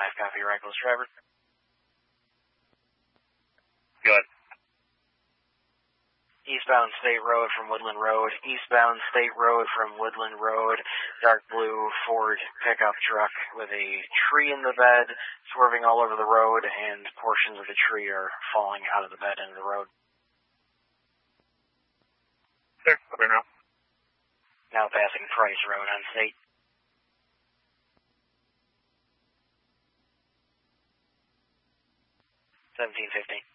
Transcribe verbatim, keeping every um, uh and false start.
five, copy, reckless driver. Good. Eastbound State Road from Woodland Road. Eastbound State Road from Woodland Road. Dark blue Ford pickup truck with a tree in the bed, swerving all over the road, and portions of the tree are falling out of the bed into the road. There, over now. Now passing Price Road on State. seventeen fifteen.